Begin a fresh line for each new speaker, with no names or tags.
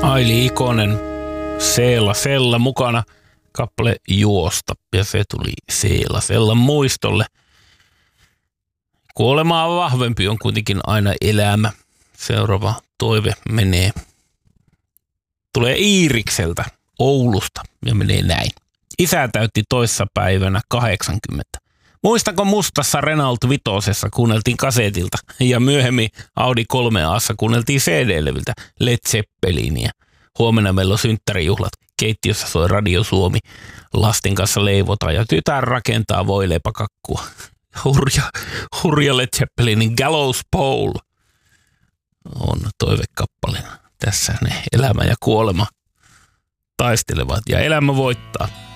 Aili Ikonen, Sella mukana, kappale Juosta, ja se tuli Sellan muistolle. Kuolemaa vahvempi on kuitenkin aina elämä. Seuraava toive tulee Iirikseltä Oulusta ja menee näin. Isä täytti toissapäivänä 80. Muistako mustassa Renault Vitosessa kuunneltiin kasetilta ja myöhemmin Audi 3A:ssa kuunneltiin CD-levyltä Led Zeppelinia. Huomenna meillä on synttärijuhlat. Keittiössä soi Radio Suomi. Lasten kanssa leivotaan ja tytär rakentaa voileipäkakkua. Hurja Led Zeppelinin Gallows Pole on toivekappaleena. Tässä ne elämä ja kuolema taistelevat ja elämä voittaa.